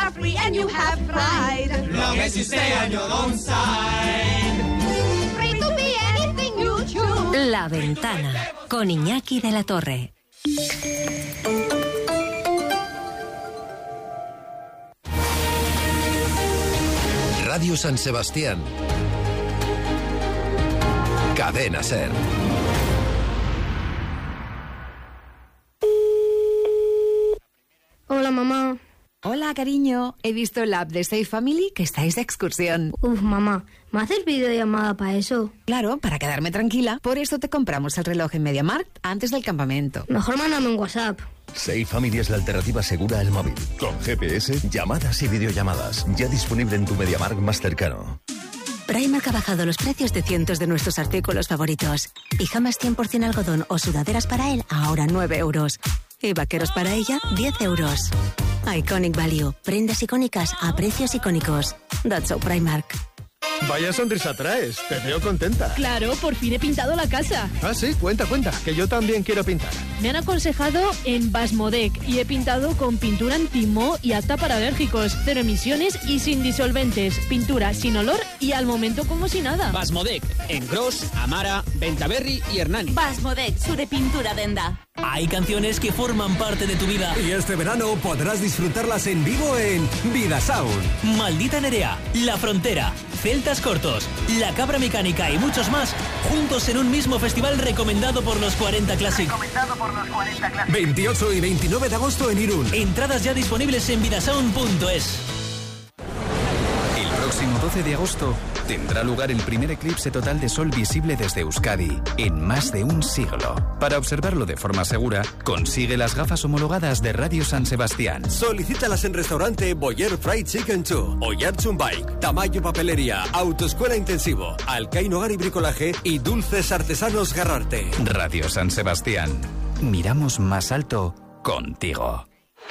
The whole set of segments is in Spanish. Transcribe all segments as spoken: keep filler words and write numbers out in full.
are free and you have pride. Long as you stay on your own side. Free to be anything you choose. La Ventana, con Iñaki de la Torre. Radio San Sebastián. Cadena SER. Hola, mamá. Hola, cariño. He visto la app de Safe Family que estáis de excursión. Uf, mamá, ¿me haces videollamada para eso? Claro, para quedarme tranquila. Por eso te compramos el reloj en MediaMarkt antes del campamento. Mejor mándame un WhatsApp. Safe Family es la alternativa segura al móvil. Con G P S, llamadas y videollamadas. Ya disponible en tu MediaMarkt más cercano. Primark ha bajado los precios de cientos de nuestros artículos favoritos. Pijamas cien por ciento algodón o sudaderas para él, ahora nueve euros. Y vaqueros para ella, diez euros. Iconic Value. Prendas icónicas a precios icónicos. That's so Primark. Vaya sonrisa traes, te veo contenta. Claro, por fin he pintado la casa. Ah, sí, cuenta, cuenta, que yo también quiero pintar. Me han aconsejado en Basmodec y he pintado con pintura anti-moho y apta para alérgicos, cero emisiones y sin disolventes. Pintura sin olor y al momento como si nada. Basmodec, en Gros, Amara, Ventaverri y Hernani. Basmodec, su de pintura denda. Hay canciones que forman parte de tu vida. Y este verano podrás disfrutarlas en vivo en Vida Sound. Maldita Nerea, La Frontera, Celtas Cortos, La Cabra Mecánica y muchos más, juntos en un mismo festival recomendado por los cuarenta Classic. Recomendado por los cuarenta Classic. veintiocho y veintinueve de agosto en Irún. Entradas ya disponibles en vidasound punto es. El próximo doce de agosto tendrá lugar el primer eclipse total de sol visible desde Euskadi en más de un siglo. Para observarlo de forma segura, consigue las gafas homologadas de Radio San Sebastián. Solicítalas en restaurante Boyer Fried Chicken dos, Oyarchun Bike, Tamayo Papelería, Autoescuela Intensivo, Alcaín Hogar y Bricolaje y Dulces Artesanos Garrarte. Radio San Sebastián. Miramos más alto contigo.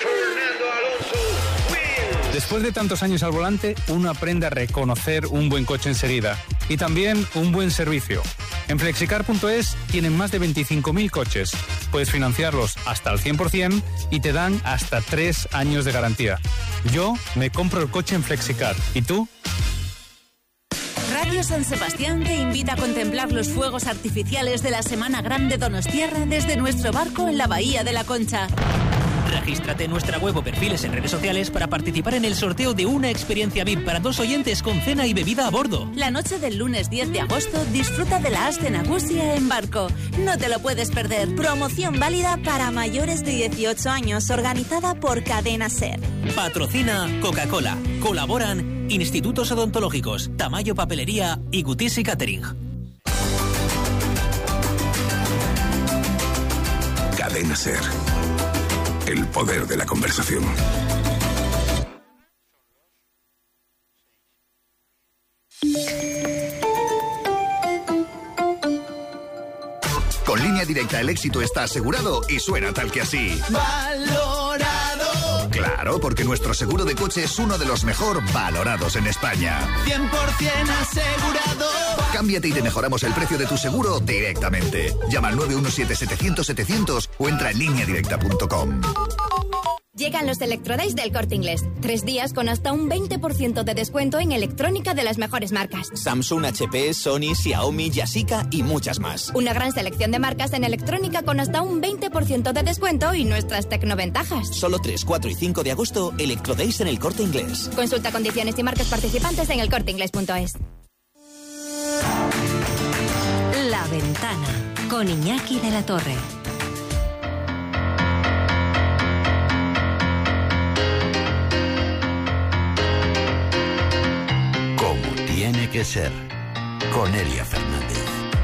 Después de tantos años al volante, uno aprende a reconocer un buen coche enseguida y también un buen servicio. En flexicar punto es tienen más de veinticinco mil coches. Puedes financiarlos hasta el cien por ciento y te dan hasta tres años de garantía. Yo me compro el coche en Flexicar. ¿Y tú? Radio San Sebastián te invita a contemplar los fuegos artificiales de la Semana Grande Donostiarra desde nuestro barco en la Bahía de la Concha. Regístrate en nuestra web o perfiles en redes sociales para participar en el sorteo de una experiencia V I P para dos oyentes con cena y bebida a bordo. La noche del lunes diez de agosto disfruta de la Aste Nagusia en barco. No te lo puedes perder. Promoción válida para mayores de dieciocho años, organizada por Cadena SER. Patrocina Coca-Cola. Colaboran Institutos Odontológicos, Tamayo Papelería y Gutisi Catering. Cadena SER. El poder de la conversación. Con Línea Directa el éxito está asegurado y suena tal que así. Valorado. Claro, porque nuestro seguro de coche es uno de los mejor valorados en España. cien por ciento asegurado. Cámbiate y te mejoramos el precio de tu seguro directamente. Llama al nueve uno siete setecientos setecientos o entra en línea directa punto com. Llegan los Electrodays del Corte Inglés. Tres días con hasta un veinte por ciento de descuento en electrónica de las mejores marcas. Samsung, H P, Sony, Xiaomi, Yashica y muchas más. Una gran selección de marcas en electrónica con hasta un veinte por ciento de descuento y nuestras tecnoventajas. Solo tres, cuatro y cinco de agosto, Electrodays en el Corte Inglés. Consulta condiciones y marcas participantes en el corte inglés punto es. La Ventana, con Iñaki de la Torre. Tiene que ser con Elia Fernández.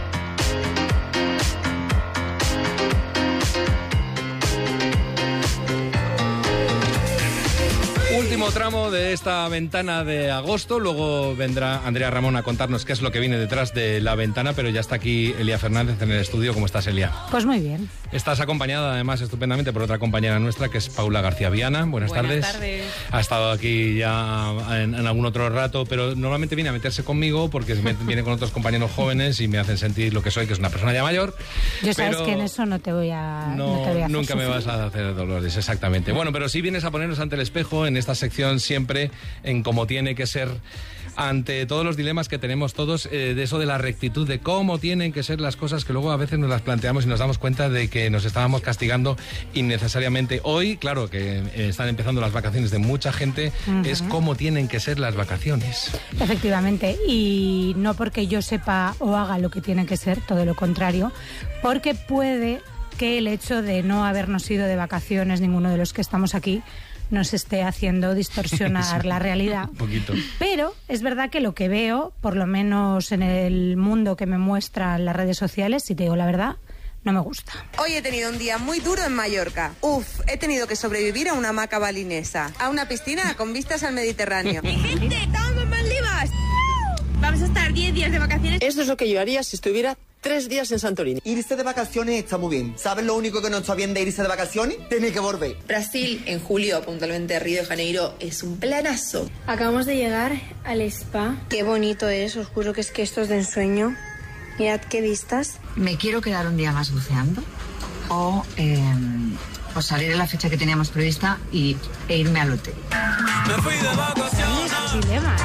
Último tramo de esta ventana de agosto. Luego vendrá Andrea Ramón a contarnos qué es lo que viene detrás de la ventana, pero ya está aquí Elia Fernández en el estudio. ¿Cómo estás, Elia? Pues muy bien. Estás acompañada además estupendamente por otra compañera nuestra que es Paula García Viana. Buenas, Buenas tardes. tardes. Ha estado aquí ya en, en algún otro rato, pero normalmente viene a meterse conmigo porque me, viene con otros compañeros jóvenes y me hacen sentir lo que soy, que es una persona ya mayor. Yo sabes pero que en eso no te voy a, no, no te voy a hacer nunca me sufrir. vas a hacer dolores, exactamente. Bueno, pero sí vienes a ponernos ante el espejo en esta sección sección siempre en cómo tiene que ser, ante todos los dilemas que tenemos todos, eh, de eso de la rectitud, de cómo tienen que ser las cosas, que luego a veces nos las planteamos y nos damos cuenta de que nos estábamos castigando innecesariamente. Hoy, claro, que eh, están empezando las vacaciones de mucha gente, uh-huh. es cómo tienen que ser las vacaciones. Efectivamente, y no porque yo sepa o haga lo que tiene que ser, todo lo contrario, porque puede que el hecho de no habernos ido de vacaciones, ninguno de los que estamos aquí, nos esté haciendo distorsionar sí, la realidad. Un poquito. Pero es verdad que lo que veo, por lo menos en el mundo que me muestran las redes sociales, si te digo la verdad, no me gusta. Hoy he tenido un día muy duro en Mallorca. Uf, he tenido que sobrevivir a una hamaca balinesa, a una piscina con vistas al Mediterráneo. ¡Mi gente! ¡Estamos en Maldivas! Vamos a estar diez días de vacaciones. Esto es lo que yo haría si estuviera tres días en Santorini. Irse de vacaciones está muy bien. ¿Sabes lo único que no está bien de irse de vacaciones? Tiene que volver. Brasil, en julio, puntualmente Río de Janeiro, es un planazo. Acabamos de llegar al spa. Qué bonito es, os juro que es que esto es de ensueño. Mirad qué vistas. Me quiero quedar un día más buceando o, eh, o salir en la fecha que teníamos prevista y, e irme al hotel. Me fui de vacaciones. Dilemas,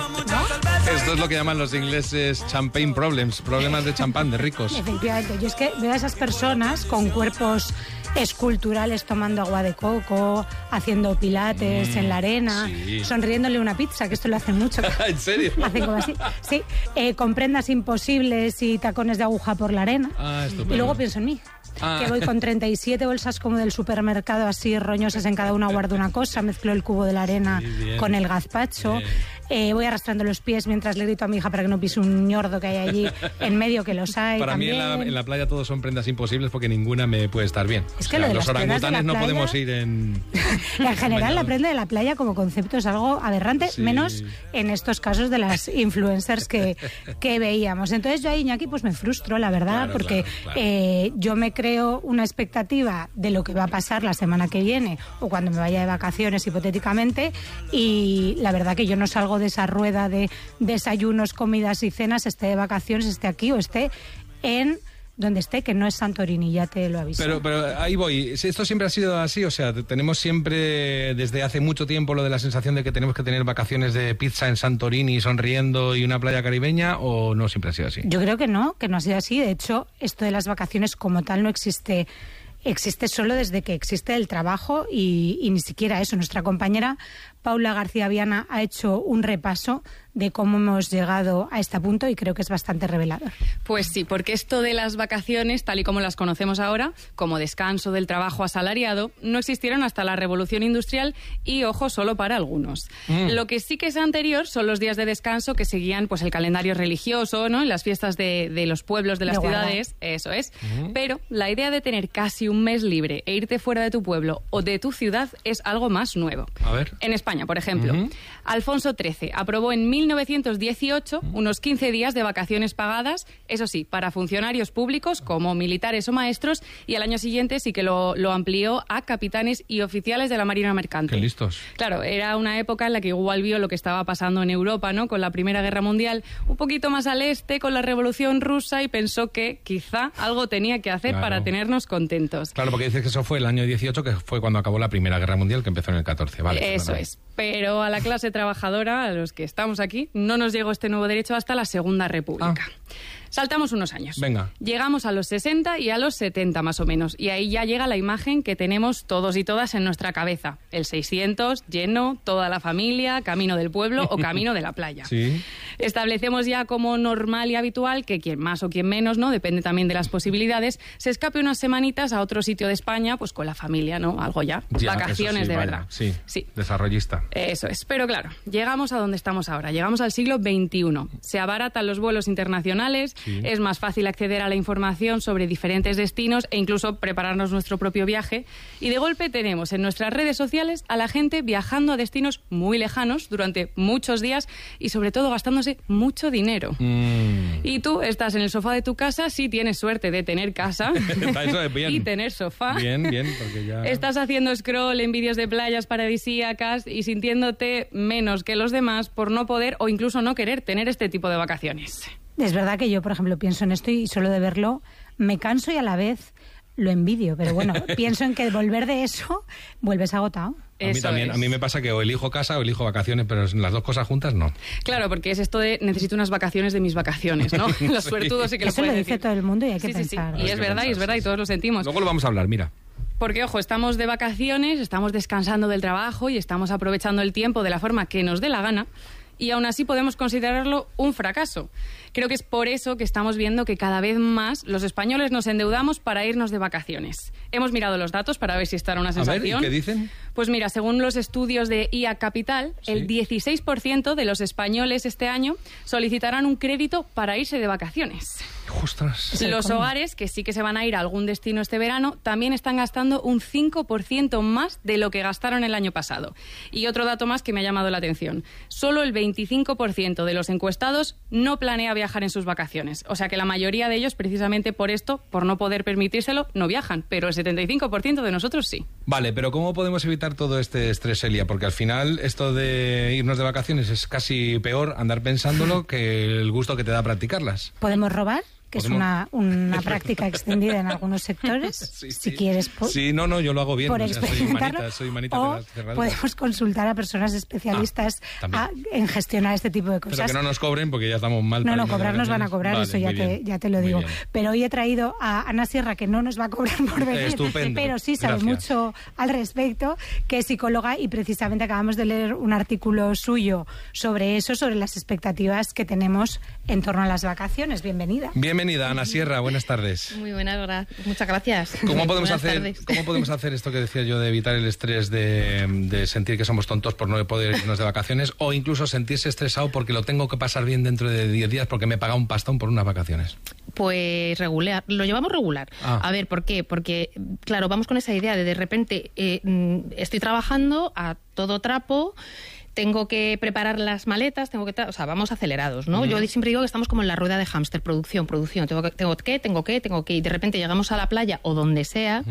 ¿no? Esto es lo que llaman los ingleses champagne problems, problemas de champán, de ricos. Efectivamente, yo es que veo a esas personas con cuerpos esculturales tomando agua de coco, haciendo pilates mm, en la arena, sí. sonriéndole una pizza, que esto lo hacen mucho. ¿En serio? Hacen como así, sí, eh, con prendas imposibles y tacones de aguja por la arena. Ah, estupendo. Y luego pienso en mí. Ah. Que voy con treinta y siete bolsas como del supermercado, así roñosas, en cada una guardo una cosa, mezclo el cubo de la arena sí, con el gazpacho, eh, voy arrastrando los pies mientras le grito a mi hija para que no pise un ñordo que hay allí en medio, que los hay. Para también. mí en la, en la playa todos son prendas imposibles porque ninguna me puede estar bien. Es que o sea, lo de los las orangutanes de no playa, podemos ir en... en general la prenda de la playa como concepto es algo aberrante, sí. menos en estos casos de las influencers que, que veíamos. Entonces yo ahí, Iñaki, pues me frustro, la verdad, claro, porque claro, claro. Eh, yo me creo una expectativa de lo que va a pasar la semana que viene o cuando me vaya de vacaciones hipotéticamente, y la verdad que yo no salgo de esa rueda de desayunos, comidas y cenas, esté de vacaciones, esté aquí o esté en donde esté, que no es Santorini, ya te lo aviso. Pero, pero ahí voy, esto siempre ha sido así, o sea, tenemos siempre desde hace mucho tiempo lo de la sensación de que tenemos que tener vacaciones de pizza en Santorini, sonriendo y una playa caribeña, ¿o no siempre ha sido así? Yo creo que no, que no ha sido así. De hecho, esto de las vacaciones como tal no existe. Existe solo desde que existe el trabajo y, y ni siquiera eso. Nuestra compañera Paula García Viana ha hecho un repaso de cómo hemos llegado a este punto y creo que es bastante revelador. Pues sí, porque esto de las vacaciones, tal y como las conocemos ahora, como descanso del trabajo asalariado, no existieron hasta la Revolución Industrial y, ojo, solo para algunos. Mm. Lo que sí que es anterior son los días de descanso que seguían pues el calendario religioso, ¿no? En las fiestas de, de los pueblos, de las de ciudades, guardar. Eso es. Mm. Pero la idea de tener casi un mes libre e irte fuera de tu pueblo o de tu ciudad es algo más nuevo. A ver. En España, por ejemplo, mm-hmm. Alfonso trece aprobó en mil novecientos dieciocho unos quince días de vacaciones pagadas, eso sí, para funcionarios públicos como militares o maestros, y al año siguiente sí que lo, lo amplió a capitanes y oficiales de la Marina Mercante. ¡Qué listos! Claro, era una época en la que igual vio lo que estaba pasando en Europa, ¿no? Con la Primera Guerra Mundial, un poquito más al este, con la Revolución Rusa, y pensó que quizá algo tenía que hacer claro. para tenernos contentos. Claro, porque dices que eso fue el año dieciocho, que fue cuando acabó la Primera Guerra Mundial, que empezó en el catorce, ¿vale? Eso es. Pero a la clase trabajadora, a los que estamos aquí, no nos llegó este nuevo derecho hasta la Segunda República. Ah. Saltamos unos años. Venga. Llegamos a los sesenta y a los setenta más o menos. Y ahí ya llega la imagen que tenemos todos y todas en nuestra cabeza. El seiscientos, lleno, toda la familia, camino del pueblo o camino de la playa. Sí. Establecemos ya como normal y habitual que quien más o quien menos, ¿no? Depende también de las posibilidades, se escape unas semanitas a otro sitio de España, pues con la familia, ¿no? Algo ya. ya Vacaciones sí, de vaya, verdad. Sí, sí. Desarrollista. Eso es. Pero claro, llegamos a donde estamos ahora. Llegamos al siglo veintiuno. Se abaratan los vuelos internacionales. Sí. Es más fácil acceder a la información sobre diferentes destinos e incluso prepararnos nuestro propio viaje. Y de golpe tenemos en nuestras redes sociales a la gente viajando a destinos muy lejanos durante muchos días y sobre todo gastándose mucho dinero. Mm. Y tú estás en el sofá de tu casa, si tienes suerte de tener casa Eso es bien. y tener sofá. Bien, bien, porque ya... Estás haciendo scroll en vídeos de playas paradisíacas y sintiéndote menos que los demás por no poder o incluso no querer tener este tipo de vacaciones. Es verdad que yo, por ejemplo, pienso en esto y solo de verlo me canso y a la vez lo envidio, pero bueno, pienso en que volver de eso, vuelves agotado. A mí también, a mí me pasa que o elijo casa o elijo vacaciones, pero las dos cosas juntas no. Claro, porque es esto de necesito unas vacaciones de mis vacaciones, ¿no? Los suertudos sí que lo Eso lo pueden dice decir. todo el mundo y hay que sí, sí, pensar. Sí. Y es verdad, y es verdad, y todos lo sentimos. Luego lo vamos a hablar, mira. Porque, ojo, estamos de vacaciones, estamos descansando del trabajo y estamos aprovechando el tiempo de la forma que nos dé la gana, y aún así podemos considerarlo un fracaso. Creo que es por eso que estamos viendo que cada vez más los españoles nos endeudamos para irnos de vacaciones. Hemos mirado los datos para ver si esta era una sensación. A ver, ¿y qué dicen? Pues mira, según los estudios de I A Capital, ¿Sí? el dieciséis por ciento de los españoles este año solicitarán un crédito para irse de vacaciones. ¡Ostras! Los hogares, que sí que se van a ir a algún destino este verano, también están gastando un cinco por ciento más de lo que gastaron el año pasado. Y otro dato más que me ha llamado la atención. Solo el veinticinco por ciento de los encuestados no planea viajar en sus vacaciones. O sea que la mayoría de ellos, precisamente por esto, por no poder permitírselo, no viajan. Pero el setenta y cinco por ciento de nosotros sí. Vale, pero ¿cómo podemos evitar todo este estrés, Elia? Porque al final esto de irnos de vacaciones es casi peor andar pensándolo que el gusto que te da practicarlas. ¿Podemos robar? Que es ¿Podemos? una, una práctica extendida en algunos sectores. Sí, si sí. quieres, por, Sí, no, no, yo lo hago bien. por O sea, soy experimentarlo. manita, soy manita o de las cerraduras. podemos consultar a personas especialistas Ah, también. a- en gestionar este tipo de cosas. Pero que no nos cobren porque ya estamos mal. No, para no, irnos de cobrar nos van a vacaciones. cobrar, Vale, eso ya muy te, bien. ya te lo Muy digo. bien. Pero hoy he traído a Ana Sierra, que no nos va a cobrar por venir, Estupendo. pero sí sabe Gracias. mucho al respecto, que es psicóloga y precisamente acabamos de leer un artículo suyo sobre eso, sobre las expectativas que tenemos en torno a las vacaciones. Bienvenida. Bienvenida, Ana Sierra, buenas tardes. Muy buenas, gra- muchas gracias. ¿Cómo podemos, Buenas hacer, tardes. ¿Cómo podemos hacer esto que decía yo de evitar el estrés de, de sentir que somos tontos por no poder irnos de vacaciones o incluso sentirse estresado porque lo tengo que pasar bien dentro de diez días porque me he pagado un pastón por unas vacaciones? Pues regular, lo llevamos regular. Ah. A ver, ¿por qué? Porque, claro, vamos con esa idea de de repente eh, mm, estoy trabajando a todo trapo, tengo que preparar las maletas, tengo que... tra- O sea, vamos acelerados, ¿no? Ujú. Yo siempre digo que estamos como en la rueda de hámster, producción, producción. Tengo que, tengo que, tengo que, tengo que... Y de repente llegamos a la playa o donde sea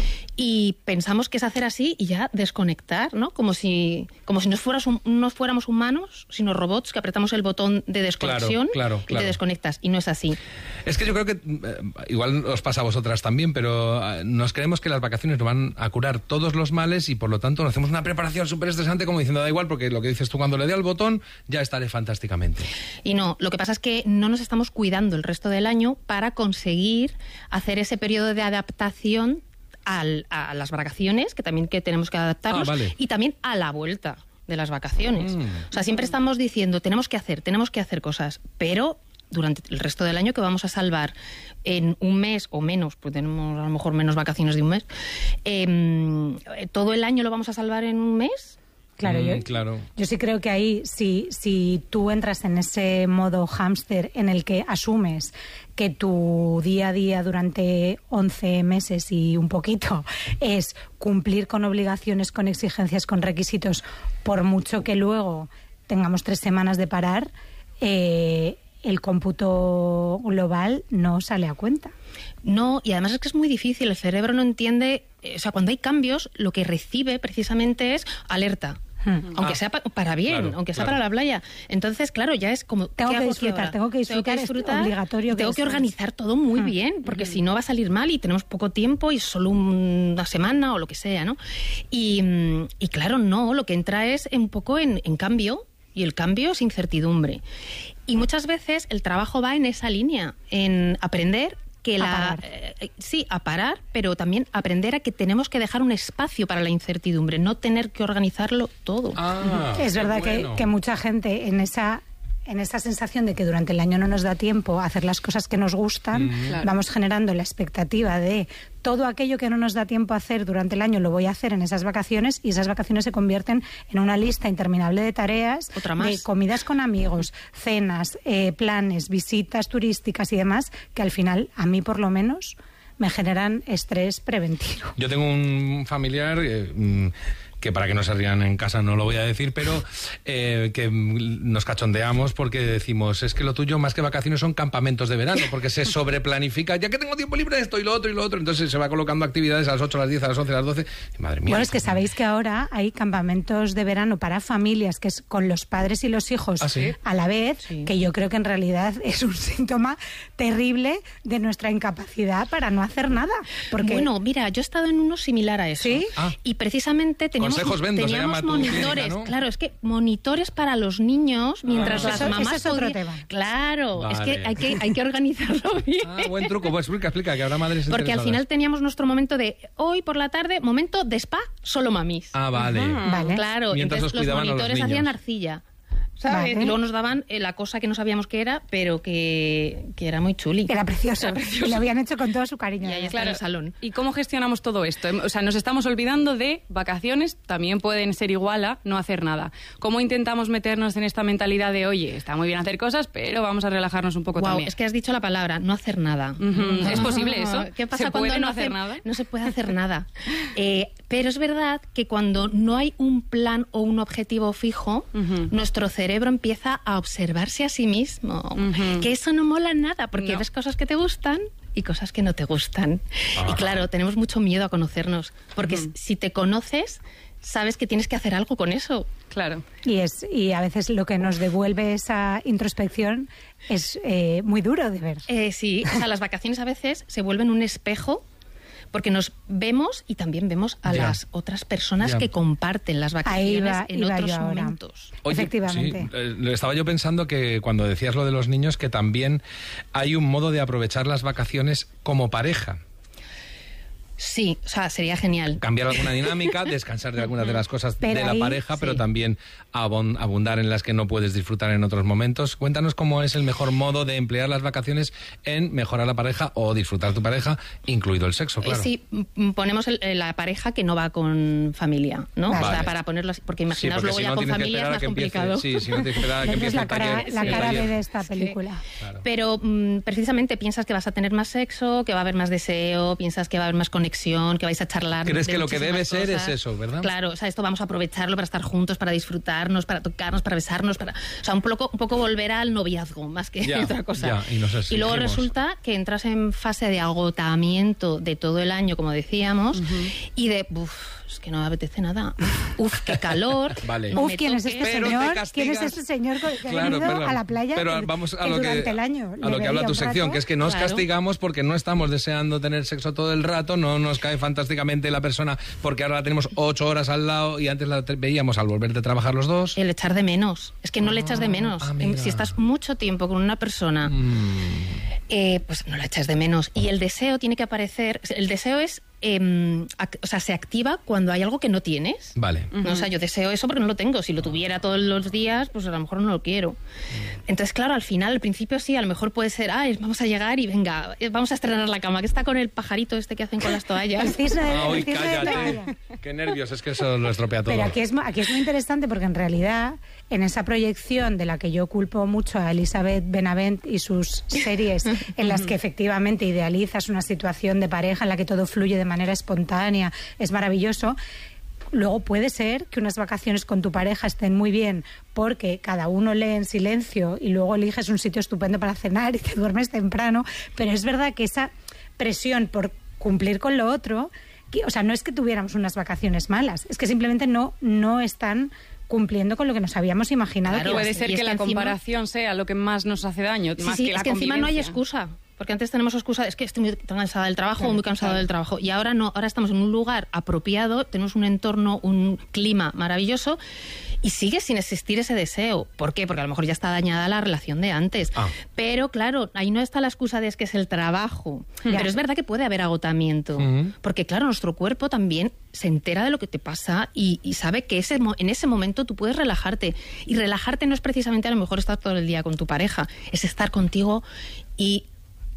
y pensamos que es hacer así y ya desconectar, ¿no? Como si, como si no, fueras un- no fuéramos humanos, sino robots que apretamos el botón de desconexión claro, y claro. te desconectas. Y no es así. Es que yo creo que, eh, igual os pasa a vosotras también, pero eh, nos creemos que las vacaciones nos van a curar todos los males y por lo tanto nos hacemos una preparación súper estresante como diciendo, da igual, porque lo que dices tú, cuando le dé al botón ya estaré fantásticamente. Y no, lo que pasa es que no nos estamos cuidando el resto del año para conseguir hacer ese periodo de adaptación al- a las vacaciones, que también que tenemos que adaptarnos, Ah, vale. y también a la vuelta de las vacaciones. Mm. O sea, siempre estamos diciendo, tenemos que hacer, tenemos que hacer cosas, pero durante el resto del año que vamos a salvar en un mes o menos, pues tenemos a lo mejor menos vacaciones de un mes, em, ¿todo el año lo vamos a salvar en un mes? Claro, yo, claro. yo sí creo que ahí, si, si tú entras en ese modo hámster en el que asumes que tu día a día durante once meses y un poquito es cumplir con obligaciones, con exigencias, con requisitos, por mucho que luego tengamos tres semanas de parar, eh, el cómputo global no sale a cuenta. No, y además es que es muy difícil, el cerebro no entiende, eh, o sea, cuando hay cambios, lo que recibe precisamente es alerta. Aunque Ah, sea pa- para bien, claro, aunque sea claro. para la playa. Entonces, claro, ya es como... Tengo ¿qué que hago aquí disfrutar, ahora? tengo que disfrutar, es obligatorio y que Tengo que esto es. organizar todo muy bien, porque si no va a salir mal y tenemos poco tiempo y solo un- una semana o lo que sea, ¿no? Y, mm, y claro, no, lo que entra es un poco en, en cambio, y el cambio es incertidumbre. Y muchas veces el trabajo va en esa línea, en aprender que A la parar. eh, sí, a parar, pero también aprender a que tenemos que dejar un espacio para la incertidumbre, no tener que organizarlo todo. Es verdad que, que mucha gente en esa en esa sensación de que durante el año no nos da tiempo a hacer las cosas que nos gustan, Mm. Claro. vamos generando la expectativa de todo aquello que no nos da tiempo a hacer durante el año lo voy a hacer en esas vacaciones, y esas vacaciones se convierten en una lista interminable de tareas, Otra más. de comidas con amigos, cenas, eh, planes, visitas turísticas y demás, que al final, a mí por lo menos, me generan estrés preventivo. Yo tengo un familiar eh, mm, que para que no se rían en casa no lo voy a decir, pero eh, que nos cachondeamos porque decimos, es que lo tuyo más que vacaciones son campamentos de verano, porque se sobreplanifica, ya que tengo tiempo libre esto y lo otro y lo otro, entonces se va colocando actividades a las ocho, a las diez, a las once, a las doce, y madre mía. Bueno, es que sabéis que ahora hay campamentos de verano para familias, que es con los padres y los hijos ¿Ah, sí? a la vez, Sí. que yo creo que en realidad es un síntoma terrible de nuestra incapacidad para no hacer nada. Porque... Bueno, mira, yo he estado en uno similar a eso. ¿Sí? Ah. Y precisamente teníamos, Consejos Vendo se teníamos llama tu monitores. clínica, ¿no? Claro, es que monitores para los niños mientras Ah. las Eso- mamás ese es otro podían- tema. Claro, Vale. es que hay que hay que organizarlo bien. Ah, buen truco, pues explica, explica, que habrá madres Porque al interesadas. final teníamos nuestro momento de hoy por la tarde, momento de spa, solo mamis. Ah, vale. Ajá. Vale. Claro, Mientras entonces os cuidaban a los monitores niños. hacían arcilla. ¿Sabes? Vale. Y luego nos daban eh, la cosa que no sabíamos qué era, pero que, que era muy chuli. Era precioso. Era precioso. Y lo habían hecho con todo su cariño. Y ahí está en el salón. ¿Y cómo gestionamos todo esto? O sea, nos estamos olvidando de vacaciones, también pueden ser igual a no hacer nada. ¿Cómo intentamos meternos en esta mentalidad de, oye, está muy bien hacer cosas, pero vamos a relajarnos un poco Guau, también? es que has dicho la palabra, no hacer nada. Ujú. ¿Es posible eso? ¿Qué pasa ¿Se cuando puede no no hacer hace- nada? No se puede hacer nada. Eh, pero es verdad que cuando no hay un plan o un objetivo fijo, Ujú. nuestro cerebro empieza a observarse a sí mismo. Ujú. Que eso no mola nada, porque No. ves cosas que te gustan y cosas que no te gustan. Ah. Y claro, tenemos mucho miedo a conocernos, porque Ujú. si te conoces, sabes que tienes que hacer algo con eso. Claro. Y, es, y a veces lo que nos devuelve esa introspección es eh, muy duro de ver. Eh, sí, o sea, las vacaciones a veces se vuelven un espejo porque nos vemos y también vemos a Ya. las otras personas Ya. que comparten las vacaciones Ahí va- en iba otros yo ahora. momentos. Oye, Efectivamente. sí, eh, lo estaba yo pensando que cuando decías lo de los niños, que también hay un modo de aprovechar las vacaciones como pareja. Sí, o sea, sería genial. Cambiar alguna dinámica, descansar de algunas de las cosas Pero de la ahí, pareja, pero sí. también abon- abundar en las que no puedes disfrutar en otros momentos. Cuéntanos cómo es el mejor modo de emplear las vacaciones en mejorar la pareja o disfrutar tu pareja, incluido el sexo, claro. Eh, sí, m- ponemos el- eh, la pareja que no va con familia, ¿no? Vale. O sea, para ponerlo así, porque Sí, imaginaos porque luego si ya no con tienes que familia es esperar a más que empiece- complicado. Sí, si no tienes que esperar a que Esa empiece es la el cara, taller. la el cara taller. B de esta Sí. película. Claro. Pero mm, precisamente piensas que vas a tener más sexo, que va a haber más deseo, piensas que va a haber más conexión, que vais a charlar. ¿Crees de que lo que muchísimas debe ser cosas. es eso, verdad? Claro, o sea, esto vamos a aprovecharlo para estar juntos, para disfrutarnos, para tocarnos, para besarnos, para, o sea, un poco, un poco volver al noviazgo más que Ya, otra cosa. ya, y nos y luego exigimos. resulta que entras en fase de agotamiento de todo el año, como decíamos, y de, uff, es que no me apetece nada. Uf, qué calor. Vale. no Uf, me ¿quién es toques. este Pero te señor? castigas. ¿Quién es este señor que ha Claro, venido perdón. a la playa Pero que- vamos a que lo que, durante el año a le lo que veía habla tu un sección, rato? que es que nos Claro. castigamos porque no estamos deseando tener sexo todo el rato, no nos cae fantásticamente la persona porque ahora la tenemos ocho horas al lado y antes la te- veíamos al volver de trabajar los dos. El echar de menos. Es que no le echas de menos. ah, En- mira. si estás mucho tiempo con una persona, eh, pues no la echas de menos. Y el deseo tiene que aparecer. El deseo es. eh, ac- o sea, se activa cuando hay algo que no tienes. Vale. No, o sea, yo deseo eso porque no lo tengo. Si lo tuviera todos los días, pues a lo mejor no lo quiero. Entonces, claro, al final, al principio sí, a lo mejor puede ser, ay, vamos a llegar y venga, eh, vamos a estrenar la cama, que está con el pajarito este que hacen con las toallas. El cisne de- Ay, el cisne de cállate. toalla. Qué nervios, es que eso lo estropea todo. Pero aquí es, mu- aquí es muy interesante porque en realidad en esa proyección de la que yo culpo mucho a Elizabeth Benavent y sus series en las que efectivamente idealizas una situación de pareja en la que todo fluye de manera espontánea, es maravilloso. Luego puede ser que unas vacaciones con tu pareja estén muy bien porque cada uno lee en silencio y luego eliges un sitio estupendo para cenar y te duermes temprano, pero es verdad que esa presión por cumplir con lo otro, que, o sea, no es que tuviéramos unas vacaciones malas, es que simplemente no, no están cumpliendo con lo que nos habíamos imaginado. Claro, que iba a Puede ser. ser Y es que que la encima- comparación sea lo que más nos hace daño, Sí, más sí, que la es que encima no hay convivencia. excusa. Porque antes tenemos excusa, es que estoy muy cansada del trabajo, Claro, muy cansado claro. del trabajo. Y ahora no, ahora estamos en un lugar apropiado, tenemos un entorno, un clima maravilloso y sigue sin existir ese deseo. ¿Por qué? Porque a lo mejor ya está dañada la relación de antes. Ah. Pero claro, ahí no está la excusa de es que es el trabajo. Ya. Pero es verdad que puede haber agotamiento. Ujú. Porque claro, nuestro cuerpo también se entera de lo que te pasa y, y sabe que ese, mo- en ese momento tú puedes relajarte. Y relajarte no es precisamente a lo mejor estar todo el día con tu pareja, es estar contigo y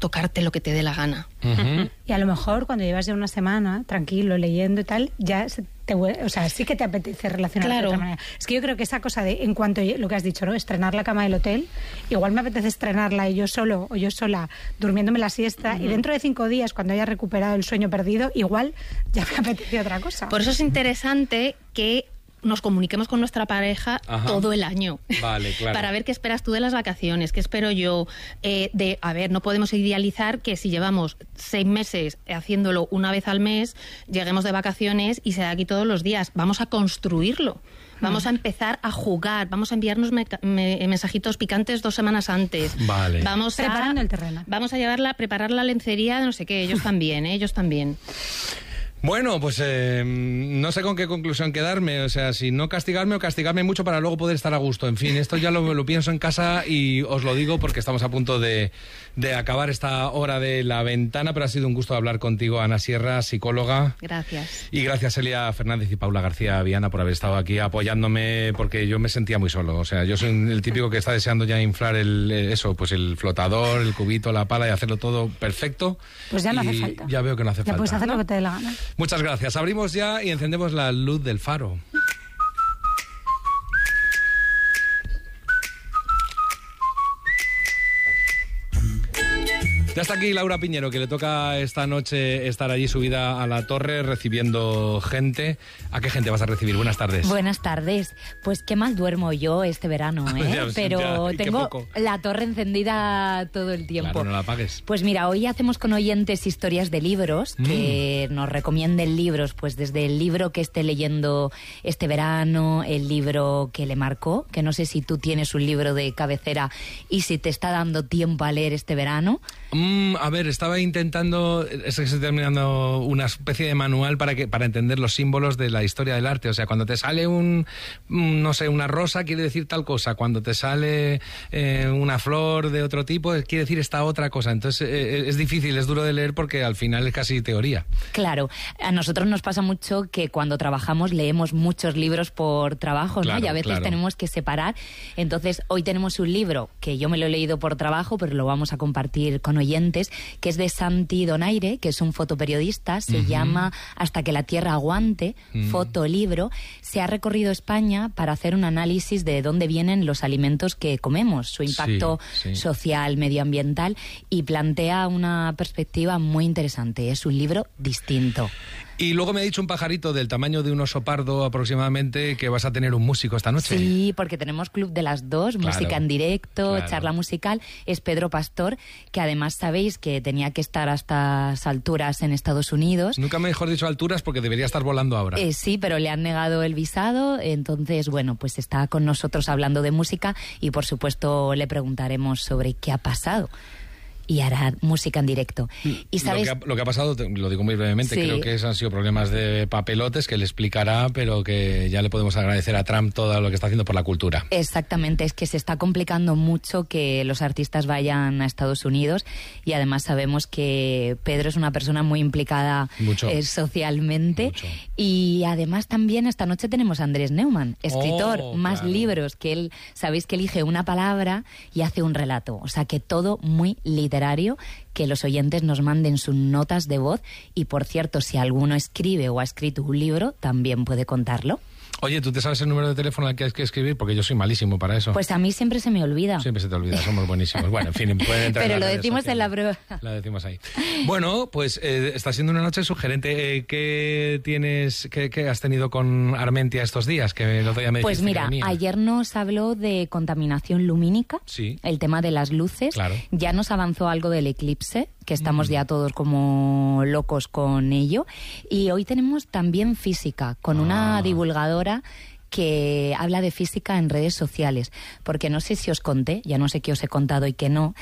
tocarte lo que te dé la gana. Uh-huh. Y a lo mejor cuando llevas ya una semana tranquilo, leyendo y tal, ya se te, o sea, sí que te apetece relacionarte claro. de otra manera. Es que yo creo que esa cosa de, en cuanto a lo que has dicho, ¿no? Estrenar la cama del hotel, igual me apetece estrenarla yo solo o yo sola, durmiéndome la siesta, uh-huh. y dentro de cinco días, cuando haya recuperado el sueño perdido, igual ya me apetece otra cosa. Por eso es interesante que nos comuniquemos con nuestra pareja Ajá. todo el año. Vale, claro. Para ver qué esperas tú de las vacaciones, qué espero yo. Eh, de, a ver, no podemos idealizar que si llevamos seis meses haciéndolo una vez al mes, lleguemos de vacaciones y sea aquí todos los días. Vamos a construirlo. Vamos a empezar a jugar, vamos a enviarnos me- me- mensajitos picantes dos semanas antes. Vale. Vamos a, Preparando el terreno. Vamos a llevarla, preparar la lencería de no sé qué. Ellos también, ¿eh? Ellos también. Bueno, pues eh, no sé con qué conclusión quedarme, o sea, si no castigarme o castigarme mucho para luego poder estar a gusto. En fin, esto ya lo, lo pienso en casa y os lo digo porque estamos a punto de, de acabar esta hora de La Ventana, pero ha sido un gusto hablar contigo, Ana Sierra, psicóloga. Gracias. Y gracias, Elia Fernández y Paula García Viana, por haber estado aquí apoyándome, porque yo me sentía muy solo. O sea, yo soy el típico que está deseando ya inflar el, eso, pues el flotador, el cubito, la pala y hacerlo todo perfecto. Pues ya no y hace falta. Ya veo que no hace ya falta. puedes hacer lo que te dé la gana. Muchas gracias. Abrimos ya y encendemos la luz del faro. Ya está aquí Laura Piñero, que le toca esta noche estar allí subida a la torre recibiendo gente. ¿A qué gente vas a recibir? Buenas tardes. Buenas tardes. Pues qué mal duermo yo este verano, ¿eh? Ya, Pero ya, tengo poco. la torre encendida todo el tiempo. Claro, no la apagues. Pues mira, hoy hacemos con oyentes historias de libros, Mm. que nos recomienden libros, pues desde el libro que esté leyendo este verano, el libro que le marcó, que no sé si tú tienes un libro de cabecera y si te está dando tiempo a leer este verano. Mm, a ver, estaba intentando, es que estoy terminando una especie de manual para que para entender los símbolos de la historia del arte. O sea, cuando te sale un, no sé, una rosa quiere decir tal cosa. Cuando te sale eh, una flor de otro tipo quiere decir esta otra cosa. Entonces eh, es difícil, es duro de leer porque al final es casi teoría. Claro, a nosotros nos pasa mucho que cuando trabajamos leemos muchos libros por trabajo, Claro, ¿no? Y a veces claro. tenemos que separar. Entonces, hoy tenemos un libro que yo me lo he leído por trabajo, pero lo vamos a compartir con oyentes, que es de Santi Donaire, que es un fotoperiodista, se Ujú. llama Hasta que la tierra aguante, Mm. fotolibro. Se ha recorrido España para hacer un análisis de dónde vienen los alimentos que comemos, su impacto Sí, sí. social, medioambiental, y plantea una perspectiva muy interesante. Es un libro distinto. Y luego me ha dicho un pajarito del tamaño de un oso pardo aproximadamente que vas a tener un músico esta noche. Sí, porque tenemos Club de las Dos, Claro, música en directo, claro. charla musical. Es Pedro Pastor, que además sabéis que tenía que estar a estas alturas en Estados Unidos. Nunca mejor dicho alturas porque debería estar volando ahora. Eh, sí, pero le han negado el visado, entonces, bueno, pues está con nosotros hablando de música y, por supuesto, le preguntaremos sobre qué ha pasado. Y hará música en directo. Y sabes, Lo, que ha, lo que ha pasado, te- lo digo muy brevemente, Sí. creo que esos han sido problemas de papelotes que le explicará, pero que ya le podemos agradecer a Trump todo lo que está haciendo por la cultura. exactamente, es que se está complicando mucho que los artistas vayan a Estados Unidos y además sabemos que Pedro es una persona muy implicada Mucho. eh, socialmente y además también esta noche tenemos a Andrés Neumann, escritor, Oh, más claro. libros, que él, sabéis que elige una palabra y hace un relato, o sea que todo muy literario, que los oyentes nos manden sus notas de voz y por cierto, si alguno escribe o ha escrito un libro, también puede contarlo. Oye, ¿tú te sabes el número de teléfono al que hay que escribir? Porque yo soy malísimo para eso. Pues a mí siempre se me olvida. Siempre se te olvida, somos buenísimos. Bueno, en fin, pueden entrar Pero en lo las redes decimos en la sociales. prueba. La decimos ahí. Bueno, pues eh, está siendo una noche sugerente. Eh, ¿Qué tienes, qué, qué has tenido con Armentia estos días? Que el otro día me Pues dijiste mira, que venía. ayer nos habló de contaminación lumínica, Sí. el tema de las luces. Claro. Ya nos avanzó algo del eclipse, que estamos Mm. ya todos como locos con ello. Y hoy tenemos también física, con Ah. una divulgadora que habla de física en redes sociales, porque no sé si os conté, ya no sé qué os he contado y qué no,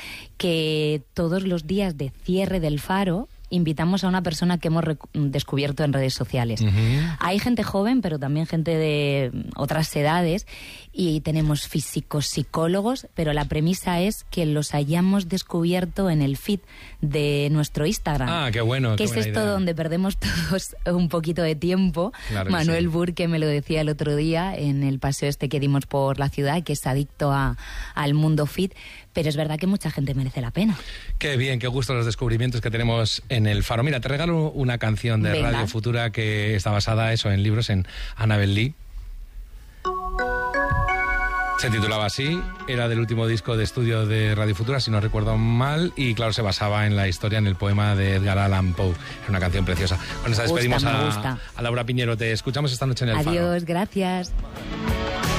que todos los días de cierre del faro invitamos a una persona que hemos recu- descubierto en redes sociales. Hay gente joven, pero también gente de mm, otras edades, y tenemos físicos, psicólogos, pero la premisa es que los hayamos descubierto en el feed de nuestro Instagram. Ah, qué bueno, Que qué es buena esto idea. donde perdemos todos un poquito de tiempo. Claro que Manuel sí. Burke me lo decía el otro día en el paseo este que dimos por la ciudad, que es adicto a, al mundo fit. pero es verdad que mucha gente merece la pena. Qué bien, qué gusto los descubrimientos que tenemos en El Faro. Mira, te regalo una canción de Venga. Radio Futura que está basada eso en libros, en Annabel Lee. Se titulaba así, era del último disco de estudio de Radio Futura, si no recuerdo mal, y claro, se basaba en la historia, en el poema de Edgar Allan Poe. Es una canción preciosa. Con esta despedimos Gusta, me a, gusta. a Laura Piñero. Te escuchamos esta noche en El Faro. Adiós, gracias.